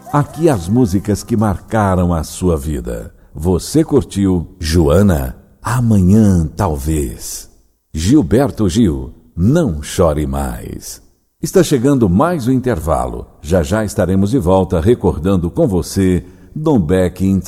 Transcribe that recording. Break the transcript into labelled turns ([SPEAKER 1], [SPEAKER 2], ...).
[SPEAKER 1] Aqui as músicas que marcaram a sua vida. Você curtiu Joana? Amanhã talvez. Gilberto Gil, Não Chore Mais. Está chegando mais um intervalo. Já já estaremos de volta recordando com você Dom Beck in